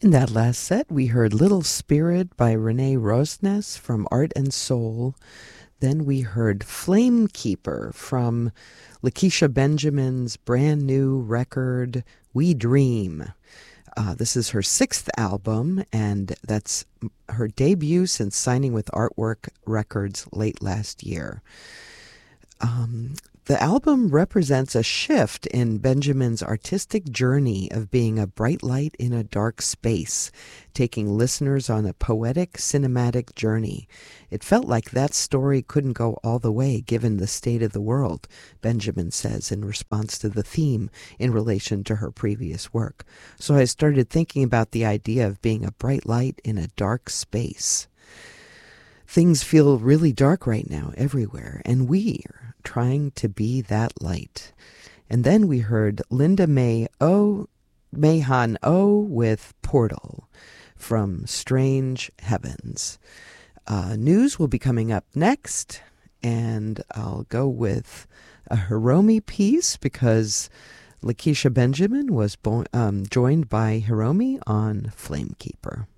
In that last set, we heard Little Spirit by Renee Rosnes from Art and Soul. Then we heard Flame Keeper from Lakeisha Benjamin's brand new record, We Dream. This is her sixth album, and that's her debut since signing with Artwork Records late last year. The album represents a shift in Benjamin's artistic journey of being a bright light in a dark space, taking listeners on a poetic, cinematic journey. It felt like that story couldn't go all the way given the state of the world, Benjamin says in response to the theme in relation to her previous work. So I started thinking about the idea of being a bright light in a dark space. Things feel really dark right now everywhere, and we're trying to be that light. And then we heard Linda Mayhan O with Portal from Strange Heavens. News will be coming up next, and I'll go with a Hiromi piece because Lakeisha Benjamin was joined by Hiromi on Flamekeeper.